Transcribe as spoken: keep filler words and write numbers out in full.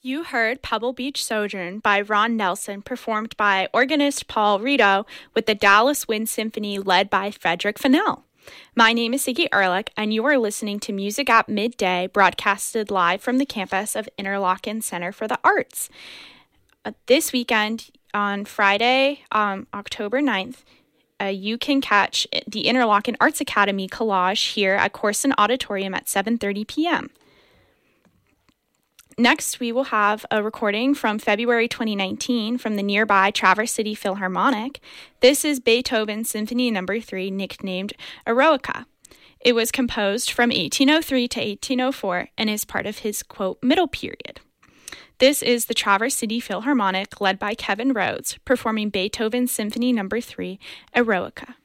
You heard Pebble Beach Sojourn by Ron Nelson, performed by organist Paul Rito with the Dallas Wind Symphony led by Frederick Fennell. My name is Siggy Ehrlich, and you are listening to Music at Midday, broadcasted live from the campus of Interlochen Center for the Arts. Uh, this weekend, on Friday, um, October ninth, uh, you can catch the Interlochen Arts Academy collage here at Corson Auditorium at seven thirty p.m. Next, we will have a recording from February twenty nineteen from the nearby Traverse City Philharmonic. This is Beethoven's Symphony Number three, nicknamed Eroica. It was composed from eighteen oh three to eighteen oh four and is part of his, quote, middle period. This is the Traverse City Philharmonic, led by Kevin Rhodes, performing Beethoven's Symphony Number three, Eroica.